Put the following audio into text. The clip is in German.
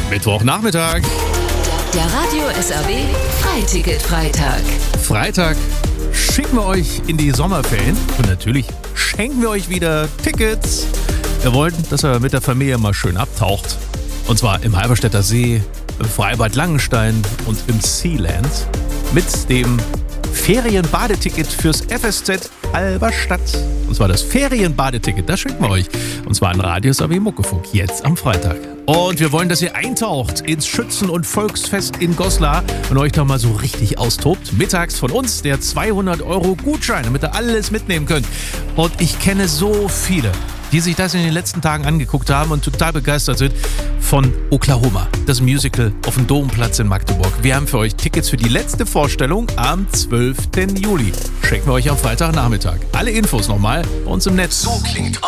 Mittwochnachmittag. Der Radio SRW Freiticket-Freitag. Freitag schicken wir euch in die Sommerferien und natürlich schenken wir euch wieder Tickets. Wir wollen, dass ihr mit der Familie mal schön abtaucht. Und zwar im Halberstädter See, im Freibad Langenstein und im Sealand mit dem Ferienbadeticket fürs FSZ Halberstadt. Und zwar das Ferienbadeticket, das schenken wir euch. Und zwar an Radio SRW Muckefunk, jetzt am Freitag. Und wir wollen, dass ihr eintaucht ins Schützen- und Volksfest in Goslar und euch da mal so richtig austobt. Mittags von uns der 200€ Gutschein, damit ihr alles mitnehmen könnt. Und ich kenne so viele, die sich das in den letzten Tagen angeguckt haben und total begeistert sind von Oklahoma, das Musical auf dem Domplatz in Magdeburg. Wir haben für euch Tickets für die letzte Vorstellung am 12. Juli. Schenken wir euch am Freitagnachmittag. Alle Infos nochmal bei uns im Netz. So klingt